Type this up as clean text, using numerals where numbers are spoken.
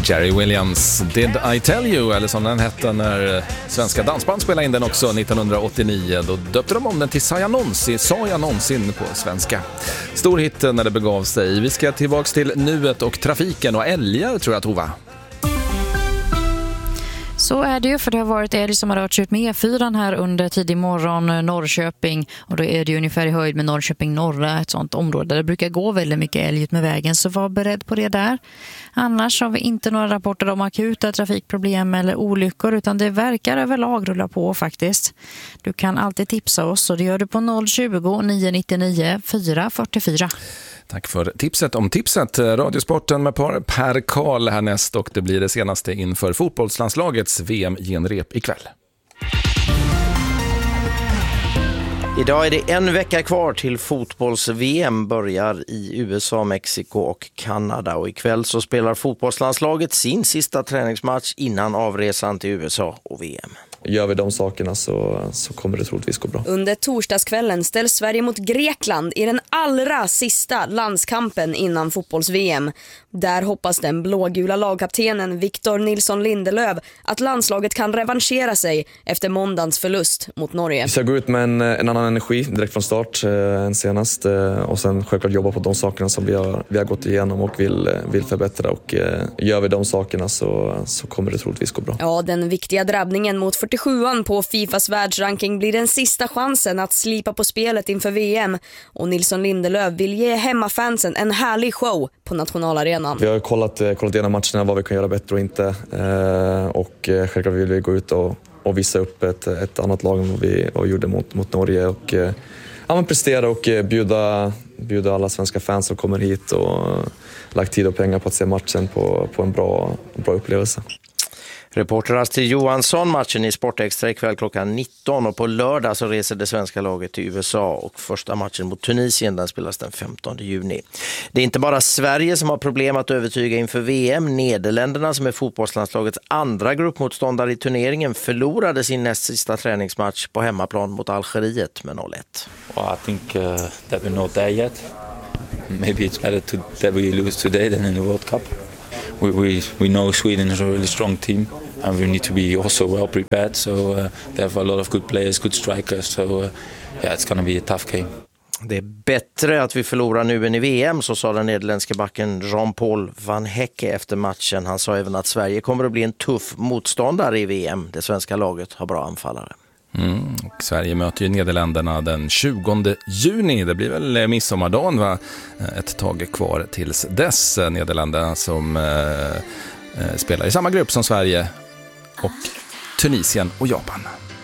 Jerry Williams, Did I Tell You, eller som den hette när svenska dansband spelade in den också 1989. Då döpte de om den till Sa jag någonsin på svenska. Stor hit när det begav sig. Vi ska tillbaka till nuet och trafiken och älgar, tror jag, Tova. Så är det ju, för det har varit älg som har rört sig ut med E4 här under tidig morgon, Norrköping, och då är det ju ungefär i höjd med Norrköping norra, ett sånt område där det brukar gå väldigt mycket älg ut med vägen, så var beredd på det där. Annars har vi inte några rapporter om akuta trafikproblem eller olyckor, utan det verkar överlag rulla på faktiskt. Du kan alltid tipsa oss, och det gör du på 020 999 444. Tack för tipset om tipset. Radiosporten med Per Karl härnäst, och det blir det senaste inför fotbollslandslagets VM-genrep ikväll. Idag är det en vecka kvar till fotbolls-VM börjar i USA, Mexiko och Kanada. Och ikväll så spelar fotbollslandslaget sin sista träningsmatch innan avresan till USA och VM. Gör vi de sakerna så kommer det troligtvis gå bra. Under torsdagskvällen ställs Sverige mot Grekland i den allra sista landskampen innan fotbolls-VM. Där hoppas den blågula lagkaptenen Victor Nilsson Lindelöf att landslaget kan revanschera sig efter måndagens förlust mot Norge. Vi ska gå ut med en annan energi direkt från start än senast, och sen självklart jobba på de sakerna som vi har gått igenom och vill förbättra, och gör vi de sakerna så kommer det troligtvis gå bra. Ja, den viktiga drabbningen mot 47an på Fifas världsranking blir den sista chansen att slipa på spelet inför VM, och Nilsson Lindelöf vill ge hemmafansen en härlig show på nationalarenan. Vi har kollat igenom matcherna, vad vi kan göra bättre och inte, och självklart vill vi gå ut och visa upp ett annat lag än vad vi gjorde mot Norge, och prestera och bjuda alla svenska fans som kommer hit och lagt tid och pengar på att se matchen på en bra upplevelse. Reporternas till Johansson, matchen i Sportextra ikväll klockan 19, och på lördag så reser det svenska laget till USA, och första matchen mot Tunisien den spelas den 15 juni. Det är inte bara Sverige som har problem att övertyga inför VM. Nederländerna, som är fotbollslandslagets andra gruppmotståndare i turneringen, förlorade sin näst sista träningsmatch på hemmaplan mot Algeriet med 0-1. Well, I think that we're not there yet. Maybe it's better that we lose today than in the World Cup. We know Sweden is a really strong team, and we need to be also well prepared. So they have a lot of good players, good strikers. So yeah, it's going to be a tough game. Det är bättre att vi förlorar nu än i VM, så sa den nederländske backen Jean-Paul Van Hecke efter matchen. Han sa även att Sverige kommer att bli en tuff motståndare i VM. Det svenska laget har bra anfallare. Och Sverige möter ju Nederländerna den 20 juni. Det blir väl midsommardagen, va? Ett tag kvar tills dess. Nederländerna som spelar i samma grupp som Sverige och Tunisien och Japan.